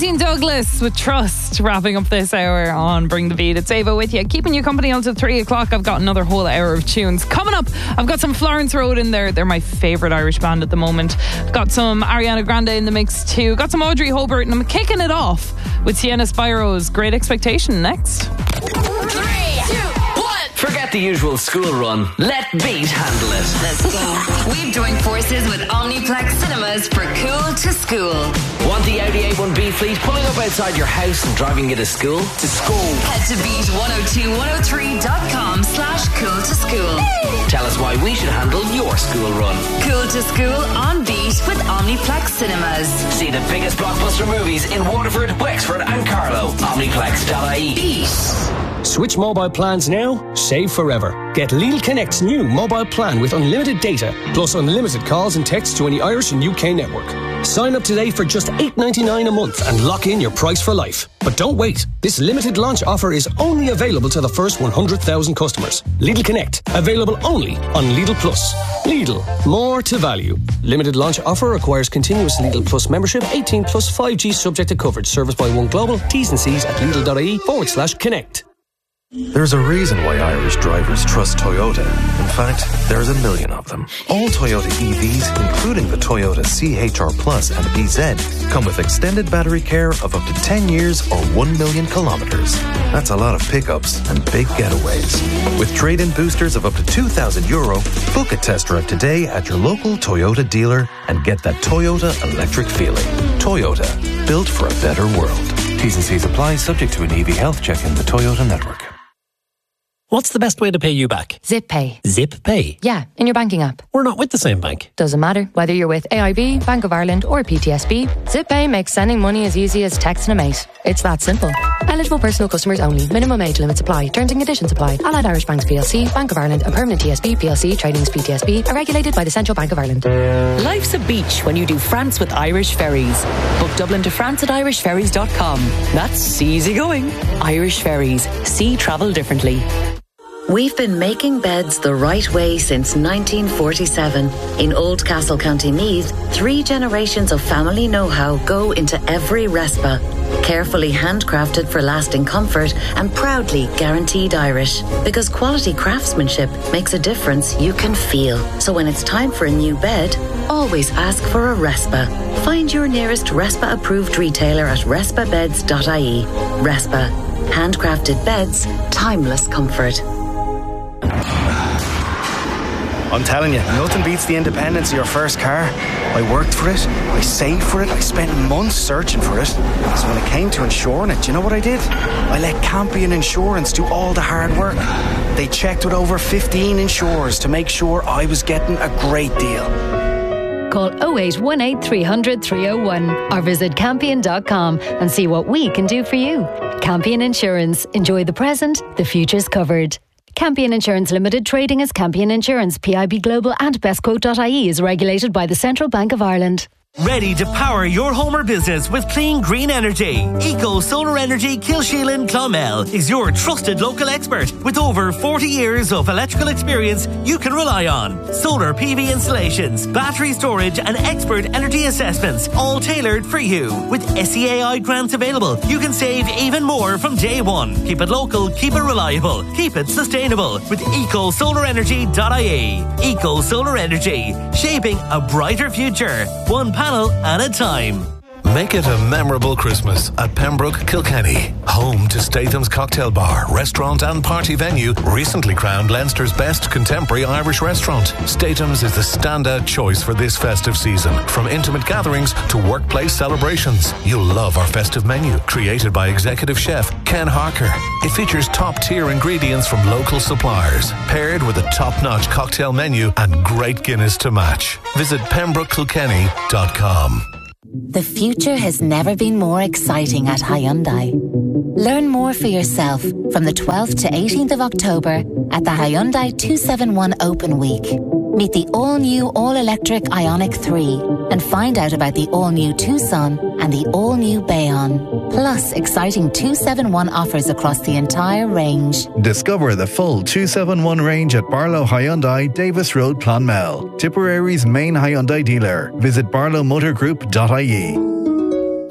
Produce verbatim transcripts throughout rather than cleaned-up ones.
Martin Douglas with Trust, wrapping up this hour on Bring the Beat. It's Ava with you, keeping you company until three o'clock. I've got another whole hour of tunes coming up. I've got some Florence Road in there. They're my favourite Irish band at the moment. I've got some Ariana Grande in the mix too. Got some Audrey Hobart, and I'm kicking it off with Sienna Spiro's Great Expectation next. Forget the usual school run. Let Beat handle it. Let's go. We've joined forces with Omniplex Cinemas for Cool to School. Want the Audi A one B fleet pulling up outside your house and driving you to school? To school. Head to beat one oh two one oh three dot com slash cool to school. Tell us why we should handle your school run. Cool to School on Beat with Omniplex Cinemas. See the biggest blockbuster movies in Waterford, Wexford and Carlow. Omniplex dot I E. Beat. Switch mobile plans now, save forever. Get Lidl Connect's new mobile plan with unlimited data, plus unlimited calls and texts to any Irish and U K network. Sign up today for just eight ninety-nine a month and lock in your price for life. But don't wait. This limited launch offer is only available to the first one hundred thousand customers. Lidl Connect, available only on Lidl Plus. Lidl, more to value. Limited launch offer requires continuous Lidl Plus membership, eighteen plus five G subject to coverage. Service by One Global. T's and C's at Lidl.ie forward slash connect. There's a reason why Irish drivers trust Toyota. In fact, there's a million of them. All Toyota E Vs, including the Toyota C H R Plus and B Z, come with extended battery care of up to ten years or one million kilometres. That's a lot of pickups and big getaways. With trade-in boosters of up to two thousand euro, book a test drive today at your local Toyota dealer and get that Toyota electric feeling. Toyota, built for a better world. T's and C's apply, subject to an E V health check in the Toyota network. What's the best way to pay you back? Zip Pay. Zip Pay? Yeah, in your banking app. We're not with the same bank. Doesn't matter. Whether you're with A I B, Bank of Ireland or P T S B, Zip Pay makes sending money as easy as texting a mate. It's that simple. Eligible personal customers only. Minimum age limits apply. Terms and conditions apply. Allied Irish Banks P L C, Bank of Ireland and Permanent T S B P L C Trading as P T S B are regulated by the Central Bank of Ireland. Life's a beach when you do France with Irish Ferries. Book Dublin to France at irish ferries dot com. That's easy going. Irish Ferries. See travel differently. We've been making beds the right way since nineteen forty-seven. In Oldcastle, County Meath, three generations of family know-how go into every Respa. Carefully handcrafted for lasting comfort and proudly guaranteed Irish. Because quality craftsmanship makes a difference you can feel. So when it's time for a new bed, always ask for a Respa. Find your nearest Respa-approved retailer at respa beds dot I E. Respa. Handcrafted beds, timeless comfort. I'm telling you, nothing beats the independence of your first car. I worked for it, I saved for it, I spent months searching for it. So when it came to insuring it, do you know what I did? I let Campion Insurance do all the hard work. They checked with over fifteen insurers to make sure I was getting a great deal. Call oh eight one eight, three hundred, three oh one or visit campion dot com and see what we can do for you. Campion Insurance. Enjoy the present, the future's covered. Campion Insurance Limited, trading as Campion Insurance, P I B Global and bestquote dot I E is regulated by the Central Bank of Ireland. Ready to power your home or business with clean green energy? Eco Solar Energy Kilsheelan Clonmel is your trusted local expert with over forty years of electrical experience you can rely on. Solar P V installations, battery storage and expert energy assessments, all tailored for you. With S E A I grants available, you can save even more from day one. Keep it local, keep it reliable, keep it sustainable with eco solar energy dot I E. Eco Solar Energy, shaping a brighter future. One panel at a time. Make it a memorable Christmas at Pembroke Kilkenny. Home to Statham's Cocktail Bar, restaurant and party venue, recently crowned Leinster's best contemporary Irish restaurant. Statham's is the standout choice for this festive season. From intimate gatherings to workplace celebrations. You'll love our festive menu, created by executive chef Ken Harker. It features top-tier ingredients from local suppliers, paired with a top-notch cocktail menu and great Guinness to match. Visit pembroke kilkenny dot com. The future has never been more exciting at Hyundai. Learn more for yourself from the twelfth to eighteenth of October at the Hyundai two seventy-one Open Week. Meet the all-new all-electric Ioniq three and find out about the all-new Tucson and the all-new Bayon. Plus, exciting two seventy-one offers across the entire range. Discover the full two seventy-one range at Barlow Hyundai, Davis Road, Clonmel. Tipperary's main Hyundai dealer. Visit barlow motor group dot I E.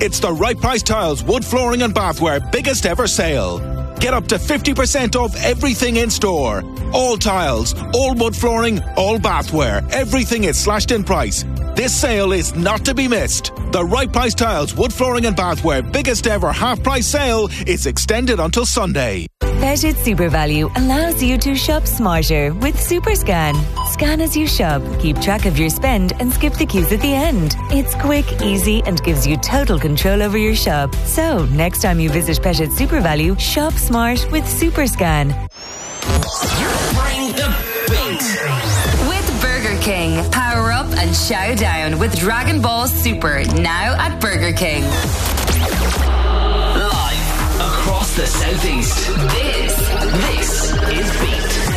It's the Right Price Tiles Wood Flooring and Bathware biggest ever sale. Get up to fifty percent off everything in store. All tiles, all wood flooring, all bathware. Everything is slashed in price. This sale is not to be missed. The Right Price Tiles Wood Flooring and Bathware biggest ever half price sale is extended until Sunday. Bedded Super Value allows you to shop smarter with SuperScan. Scan as you shop, keep track of your spend and skip the queues at the end. It's quick, easy and gives you total control over your shop. So, next time you visit Bedded Super Value, shop smart with SuperScan. Bring the beat. With Burger King, power up and chow down with Dragon Ball Super, now at Burger King. Across the southeast, this, this is Beat.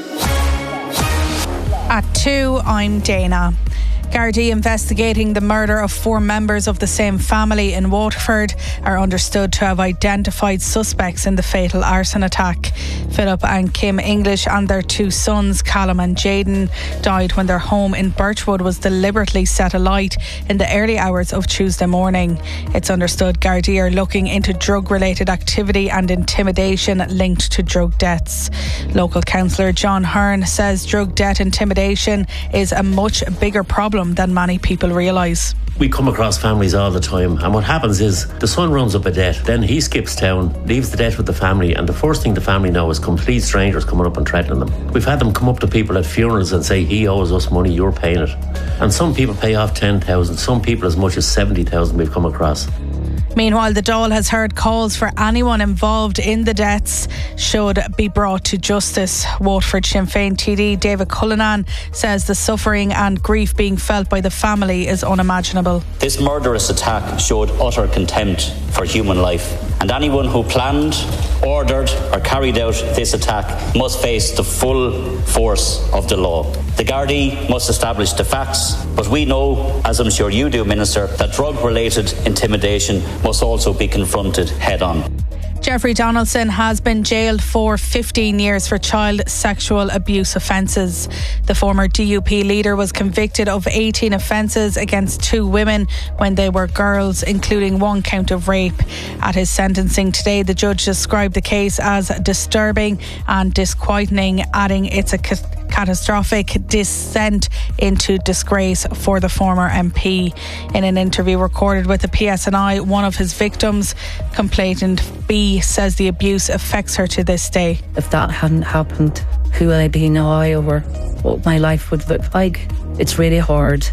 At two, I'm Dana. Gardaí investigating the murder of four members of the same family in Waterford are understood to have identified suspects in the fatal arson attack. Philip and Kim English and their two sons, Callum and Jaden, died when their home in Birchwood was deliberately set alight in the early hours of Tuesday morning. It's understood Gardaí are looking into drug-related activity and intimidation linked to drug deaths. Local councillor John Hearn says drug debt intimidation is a much bigger problem than many people realise. We come across families all the time, and what happens is the son runs up a debt, then he skips town, leaves the debt with the family, and the first thing the family know is complete strangers coming up and threatening them. We've had them come up to people at funerals and say, he owes us money, you're paying it. And some people pay off ten thousand, some people as much as seventy thousand we've come across. Meanwhile, the Dáil has heard calls for anyone involved in the deaths should be brought to justice. Waterford Sinn Féin T D David Cullinan says the suffering and grief being felt by the family is unimaginable. This murderous attack showed utter contempt for human life, and anyone who planned, ordered or carried out this attack must face the full force of the law. The Gardaí must establish the facts, but we know, as I'm sure you do, Minister, that drug-related intimidation must also be confronted head-on. Jeffrey Donaldson has been jailed for fifteen years for child sexual abuse offences. The former D U P leader was convicted of eighteen offences against two women when they were girls, including one count of rape. At his sentencing today, the judge described the case as disturbing and disquieting, adding it's a ca- catastrophic descent into disgrace for the former M P. In an interview recorded with the P S N I, one of his victims, complainant B, says the abuse affects her to this day. If that hadn't happened, who would I be now, or what my life would look like? It's really hard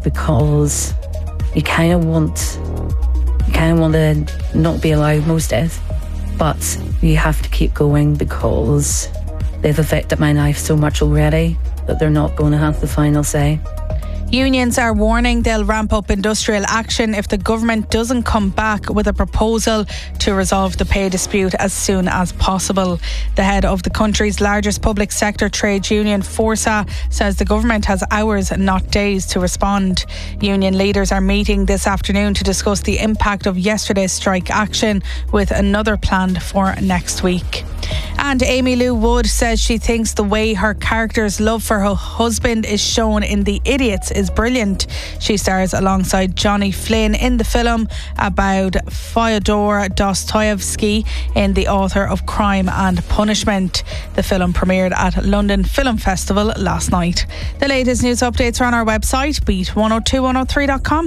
because you kind of want you kind of want to not be alive most days, but you have to keep going because they've affected my life so much already that they're not going to have the final say. Unions are warning they'll ramp up industrial action if the government doesn't come back with a proposal to resolve the pay dispute as soon as possible. The head of the country's largest public sector trade union, Forsa, says the government has hours, not days, to respond. Union leaders are meeting this afternoon to discuss the impact of yesterday's strike action, with another planned for next week. And Amy Lou Wood says she thinks the way her character's love for her husband is shown in The Idiots is brilliant. She stars alongside Johnny Flynn in the film about Fyodor Dostoevsky, in the author of Crime and Punishment. The film premiered at London Film Festival last night. The latest news updates are on our website, beat one oh two one oh three dot com.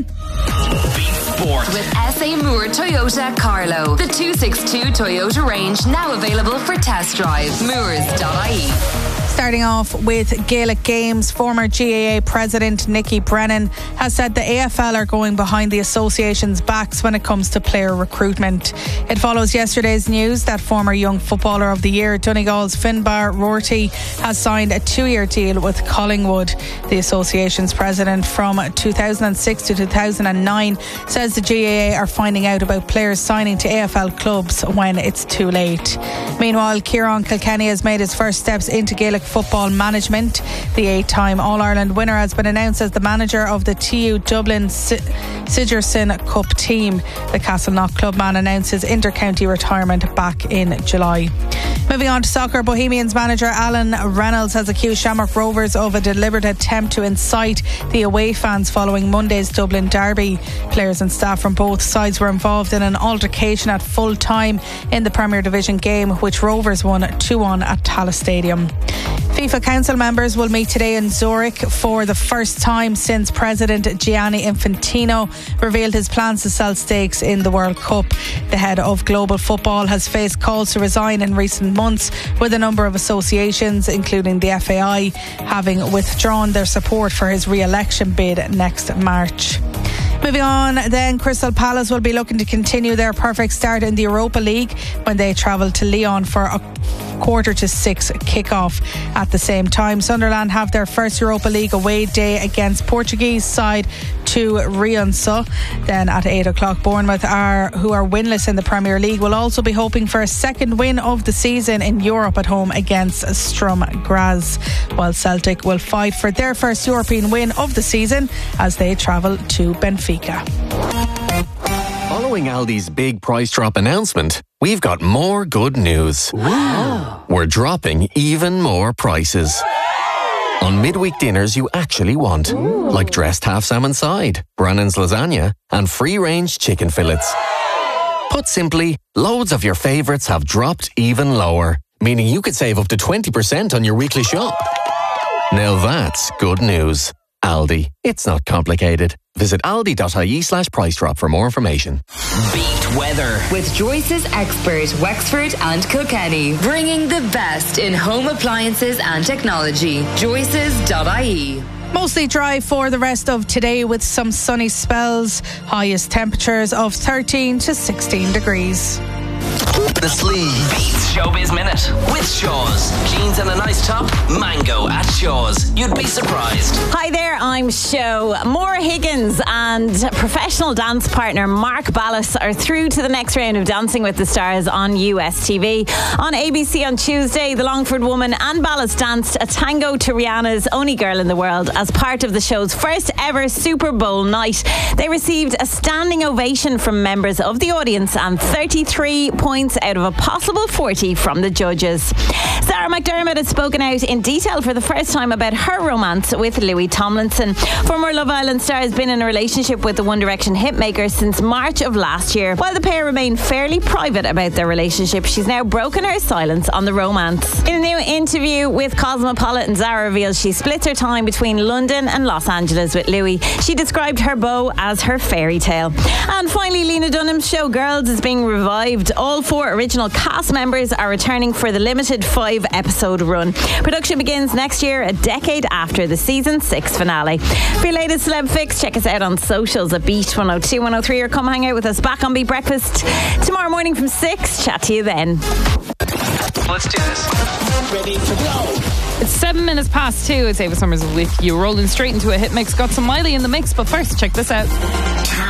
Sport. With S A Moore Toyota Carlo. The two sixty-two Toyota range now available for test drive. Moores dot I E. Starting off with Gaelic Games, former G A A President Nicky Brennan has said the A F L are going behind the association's backs when it comes to player recruitment. It follows yesterday's news that former Young Footballer of the Year Donegal's Finbar Rorty has signed a two-year deal with Collingwood. The association's president from two thousand six to two thousand nine says the G A A are finding out about players signing to A F L clubs when it's too late. Meanwhile, Kieran Kilkenny has made his first steps into Gaelic football management. The eight-time All-Ireland winner has been announced as the manager of the T U Dublin Sigerson Cup team. The Castleknock clubman announced his inter-county retirement back in July. Moving on to soccer, Bohemians manager Alan Reynolds has accused Shamrock Rovers of a deliberate attempt to incite the away fans following Monday's Dublin derby. Players and staff from both sides were involved in an altercation at full time in the Premier Division game, which Rovers won two one at Tallaght Stadium. FIFA Council members will meet today in Zurich for the first time since President Gianni Infantino revealed his plans to sell stakes in the World Cup. The head of global football has faced calls to resign in recent months, with a number of associations, including the F A I, having withdrawn their support for his re-election bid next March. Moving on then, Crystal Palace will be looking to continue their perfect start in the Europa League when they travel to Lyon for a quarter to six kick-off. At the same time, Sunderland have their first Europa League away day against Portuguese side to Rianso. Then at eight o'clock, Bournemouth, are who are winless in the Premier League, will also be hoping for a second win of the season in Europe at home against Sturm Graz, while Celtic will fight for their first European win of the season as they travel to Benfica. Following Aldi's big price drop announcement, we've got more good news. Wow. We're dropping even more prices on midweek dinners you actually want. Ooh. Like dressed half salmon side, Brannan's lasagna, and free-range chicken fillets. Put simply, loads of your favourites have dropped even lower, meaning you could save up to twenty percent on your weekly shop. Now that's good news. Aldi. It's not complicated. Visit aldi.ie slash price drop for more information. Beat weather with Joyce's expert Wexford and Kilkenny, bringing the best in home appliances and technology. Joyces dot I E. Mostly dry for the rest of today with some sunny spells. Highest temperatures of thirteen to sixteen degrees. The sleeve beats Showbiz Minute with Shaw's. Jeans and a nice top, mango at Shaw's. You'd be surprised. Hi there, I'm Sho. Maura Higgins and professional dance partner Mark Ballas are through to the next round of Dancing with the Stars on U S T V. On A B C on Tuesday, the Longford woman and Ballas danced a tango to Rihanna's Only Girl in the World as part of the show's first ever Super Bowl night. They received a standing ovation from members of the audience and thirty-three points out of a possible forty from the judges. Sarah McDermott has spoken out in detail for the first time about her romance with Louis Tomlinson. Former Love Island star has been in a relationship with the One Direction hitmaker since March of last year. While the pair remain fairly private about their relationship, she's now broken her silence on the romance. In a new interview with Cosmopolitan, Zara reveals she splits her time between London and Los Angeles with Louis. She described her beau as her fairy tale. And finally, Lena Dunham's show Girls is being revived. All four original cast members are returning for the limited five episode run. Production begins next year, a decade after the season six finale. For your latest celeb fix, check us out on socials at Beat one oh two, one oh three, or come hang out with us back on Beat Breakfast tomorrow morning from six. Chat to you then. Let's do this. Ready to go. It's seven minutes past two. It's Ava Summers with you, rolling straight into a hit mix. Got some Miley in the mix, but first, check this out.